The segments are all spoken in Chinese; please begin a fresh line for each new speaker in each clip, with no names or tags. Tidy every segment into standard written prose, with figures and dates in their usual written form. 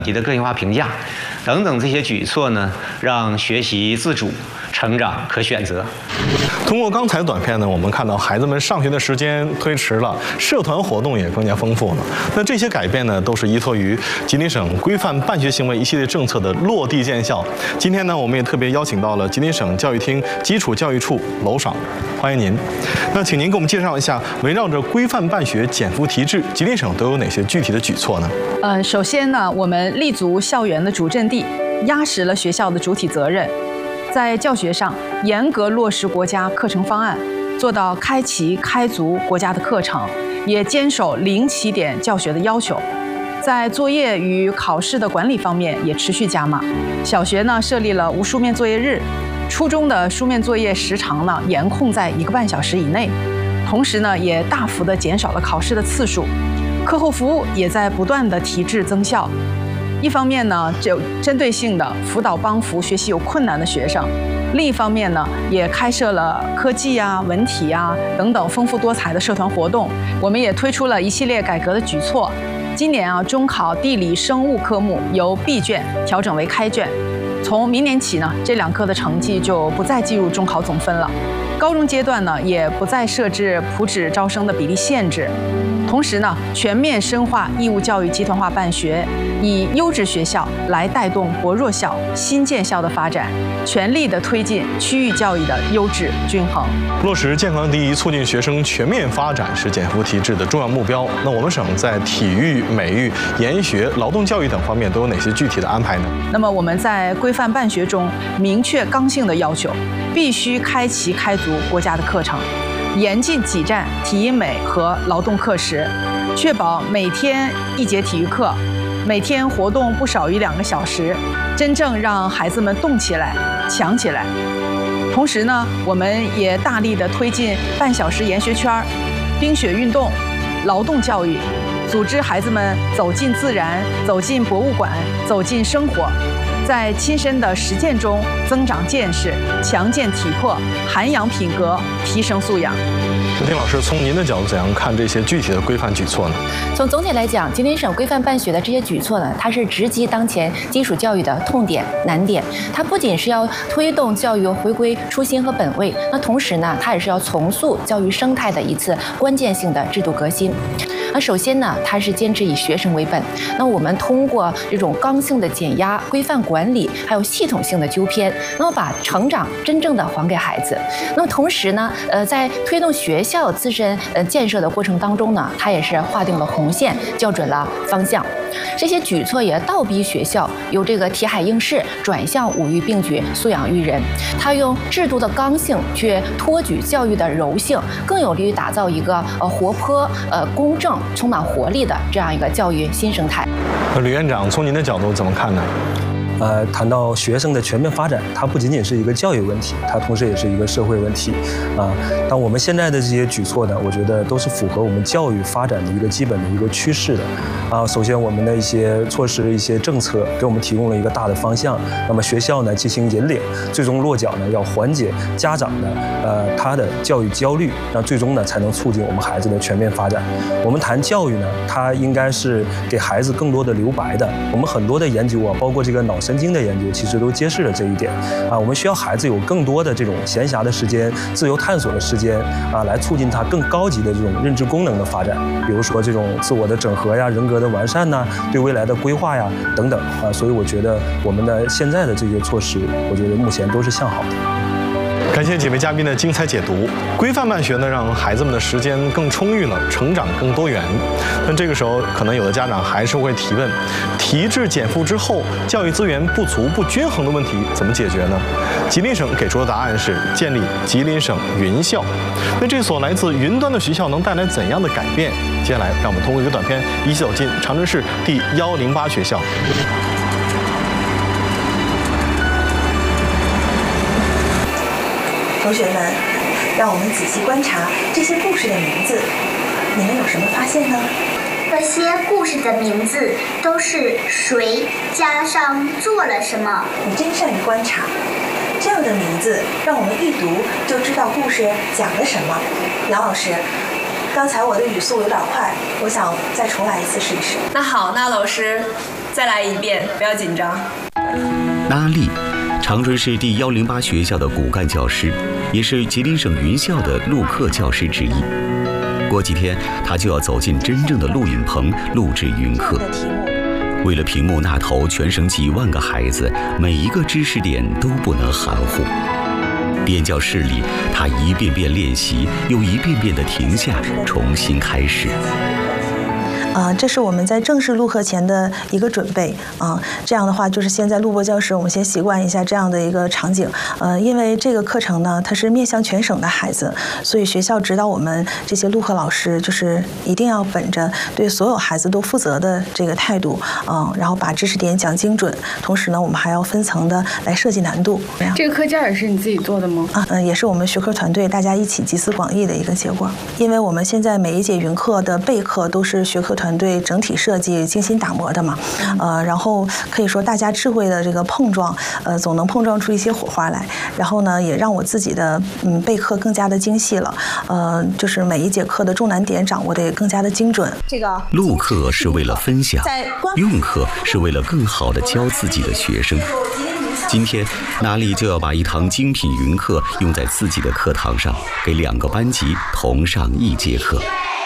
的个性化评价等等这些举措呢，让学习自主、成长可选择。
通过刚才的短片呢，我们看到孩子们上学的时间推迟了，社团活动也更加丰富了。那这些改变呢，都是依托于吉林省规范办学行为一系列政策的落地见效。今天呢，我们也特别邀请到了吉林省教育厅基础教育处娄爽，欢迎您。那请您给我们介绍一下，围绕着规范办学、减负提质，吉林省都有哪些具体的举措呢？
首先呢，我们立足校园的主阵地，压实了学校的主体责任，在教学上严格落实国家课程方案，做到开齐开足国家的课程，也坚守零起点教学的要求。在作业与考试的管理方面也持续加码。小学呢设立了无书面作业日，初中的书面作业时长呢严控在1个半小时以内，同时呢也大幅的减少了考试的次数。课后服务也在不断的提质增效。一方面呢，就针对性的辅导帮扶学习有困难的学生；另一方面呢，也开设了科技啊、文体啊等等丰富多彩的社团活动。我们也推出了一系列改革的举措。今年啊，中考地理、生物科目由闭卷调整为开卷。从明年起呢，这2科的成绩就不再计入中考总分了。高中阶段呢，也不再设置普指招生的比例限制。同时呢，全面深化义务教育集团化办学，以优质学校来带动薄弱校、新建校的发展，全力的推进区域教育的优质均衡。
落实健康第一，促进学生全面发展是减负提质的重要目标。那我们省在体育、美育、研学、劳动教育等方面都有哪些具体的安排呢？
那么我们在规范办学中明确刚性的要求，必须开齐开足国家的课程。严禁挤占体育美和劳动课时，确保每天1节体育课，每天活动不少于2个小时，真正让孩子们动起来、强起来。同时呢，我们也大力的推进半小时研学圈、冰雪运动、劳动教育，组织孩子们走进自然、走进博物馆、走进生活。在亲身的实践中增长见识，强健体魄，涵养品格，提升素养。
丁老师，从您的角度怎样看这些具体的规范举措呢？
从总体来讲，吉林省规范办学的这些举措呢，它是直击当前基础教育的痛点难点。它不仅是要推动教育回归初心和本位，那同时呢，它也是要重塑教育生态的一次关键性的制度革新。那首先呢，它是坚持以学生为本。那我们通过这种刚性的减压、规范管理，还有系统性的纠偏，那么把成长真正的还给孩子。那么同时呢，在推动学校自身建设的过程当中呢，它也是划定了红线，校准了方向。这些举措也倒逼学校由这个题海应试转向五育并举、素养育人。它用制度的刚性去托举教育的柔性，更有利于打造一个活泼、公正、充满活力的这样一个教育新生态。
吕院长，从您的角度怎么看呢？
谈到学生的全面发展，它不仅仅是一个教育问题，它同时也是一个社会问题。但我们现在的这些举措呢，我觉得都是符合我们教育发展的一个基本的一个趋势的。首先我们的一些措施、一些政策给我们提供了一个大的方向。那么学校呢进行引领，最终落脚呢要缓解家长的他的教育焦虑，那最终呢才能促进我们孩子的全面发展。我们谈教育呢，它应该是给孩子更多的留白的。我们很多的研究啊，包括这个脑神经的研究，其实都揭示了这一点我们需要孩子有更多的这种闲暇的时间、自由探索的时间来促进他更高级的这种认知功能的发展，比如说这种自我的整合呀、人格的完善呐、对未来的规划呀等等所以我觉得我们的现在的这些措施，我觉得目前都是向好的。
感谢几位嘉宾的精彩解读。规范办学呢，让孩子们的时间更充裕了，成长更多元。但这个时候，可能有的家长还是会提问：提质减负之后，教育资源不足、不均衡的问题怎么解决呢？吉林省给出的答案是建立吉林省云校。那这所来自云端的学校能带来怎样的改变？接下来，让我们通过一个短片，一起走进长春市第108学校。
同学们，让我们仔细观察这些故事的名字，你们有什么发现呢？
这些故事的名字都是谁加上做了什么？
你真善于观察，这样的名字让我们一读就知道故事讲了什么。杨老师，刚才我的语速有点快，我想再重来一次试一试。
那好，那老师， 再来一遍，不要紧张。
拉力，长春市第108学校的骨干教师，也是吉林省云校的录课教师之一。过几天，他就要走进真正的录影棚录制云课。为了屏幕那头全省几万个孩子，每一个知识点都不能含糊。电教室里，他一遍遍练习，又一遍遍地停下，重新开始。
这是我们在正式录课前的一个准备这样的话，就是先在录播教室，我们先习惯一下这样的一个场景。因为这个课程呢，它是面向全省的孩子，所以学校指导我们这些录课老师，就是一定要本着对所有孩子都负责的这个态度，然后把知识点讲精准。同时呢，我们还要分层的来设计难度。
这个课件也是你自己做的吗？
也是我们学科团队大家一起集思广益的一个结果。因为我们现在每一节云课的备课都是学科团队整体设计、精心打磨的嘛，然后可以说大家智慧的这个碰撞，总能碰撞出一些火花来。然后呢，也让我自己的备课更加的精细了，就是每一节课的重难点掌握的也更加的精准。
这个录课是为了分享，用课是为了更好的教自己的学生。今天，娜丽就要把一堂精品云课用在自己的课堂上，给2个班级同上一节课。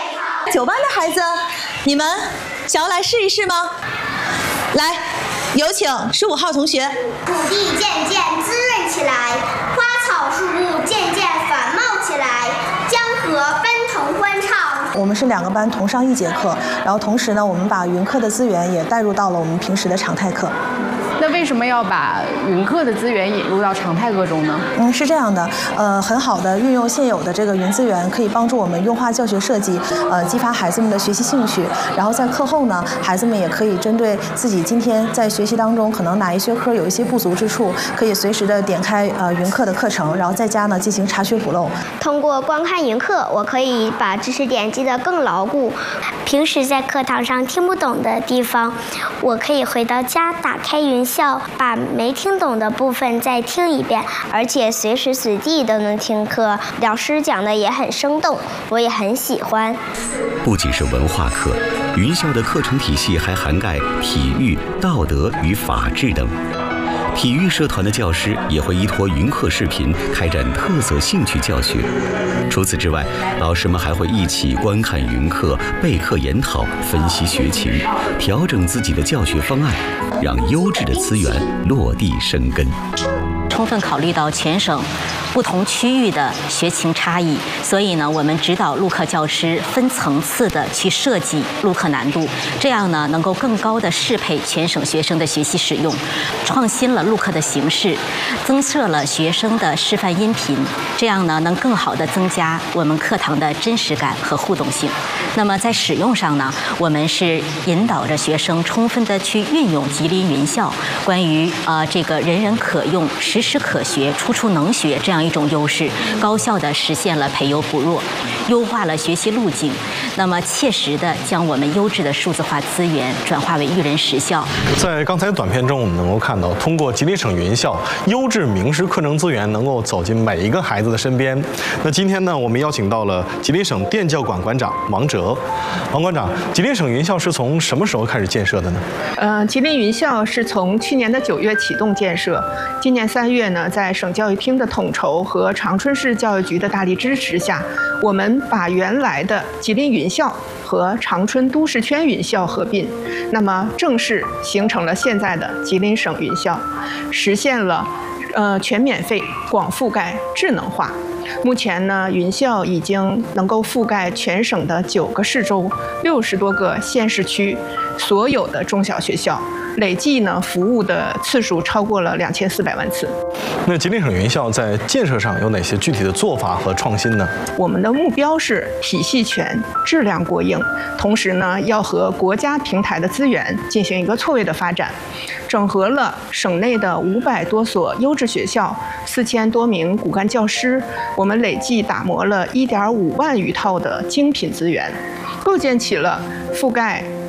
9班的孩子，你们想要来试一试吗？来，有请15号同学。
土地渐渐滋润起来，花草树木渐渐繁茂起来，江河奔腾欢畅。
我们是2个班同上一节课，然后同时呢，我们把云课的资源也带入到了我们平时的常态课。
那为什么要把云课的资源引入到常态课中呢？
是这样的，很好的运用现有的这个云资源，可以帮助我们优化教学设计，激发孩子们的学习兴趣。然后在课后呢，孩子们也可以针对自己今天在学习当中可能哪一学科有一些不足之处，可以随时的点开云课的课程，然后在家呢进行查缺补漏。
通过观看云课，我可以把知识点记得更牢固。平时在课堂上听不懂的地方，我可以回到家打开云校，把没听懂的部分再听一遍，而且随时随地都能听课。老师讲的也很生动，我也很喜欢。
不仅是文化课，云校的课程体系还涵盖体育、道德与法治等。体育社团的教师也会依托云课视频开展特色兴趣教学。除此之外，老师们还会一起观看云课、备课研讨、分析学情，调整自己的教学方案，让优质的资源落地生根。
充分考虑到全省不同区域的学情差异，所以呢，我们指导录课教师分层次的去设计录课难度，这样呢，能够更高的适配全省学生的学习使用，创新了录课的形式，增设了学生的示范音频，这样呢，能更好的增加我们课堂的真实感和互动性。那么在使用上呢，我们是引导着学生充分的去运用吉林云校关于这个人人可用、时时可学、处处能学这样一种优势，高效地实现了培优补弱，优化了学习路径，那么切实地将我们优质的数字化资源转化为育人实效。
在刚才短片中，我们能够看到，通过吉林省云校优质名师课程资源能够走进每一个孩子的身边。那今天呢，我们邀请到了吉林省电教馆馆长王哲。王馆长，吉林省云校是从什么时候开始建设的呢？
吉林云校是从去年的9月启动建设，今年3月呢，在省教育厅的统筹和长春市教育局的大力支持下，我们把原来的吉林云校和长春都市圈云校合并，那么正式形成了现在的吉林省云校，实现了全免费、广覆盖、智能化。目前呢，云校已经能够覆盖全省的9个市州、60多个县市区，所有的中小学校，累计呢服务的次数超过了2400万次。
那吉林省云校在建设上有哪些具体的做法和创新呢？
我们的目标是体系全、质量过硬，同时呢，要和国家平台的资源进行一个错位的发展，整合了省内的500多所优质学校、4000多名骨干教师，我们累计打磨了1.5万余套的精品资源，构建起了覆盖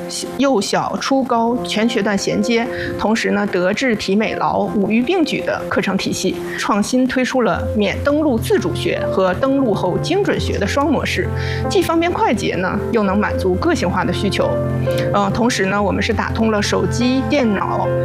幼小初高全学段衔接，同时呢德智体美劳五育并举的课程体系，创新推出了免登录自主学和登录后精准学的双模式，既方便快捷呢，又能满足个性化的需求。同时呢，我们是打通了手机、电脑、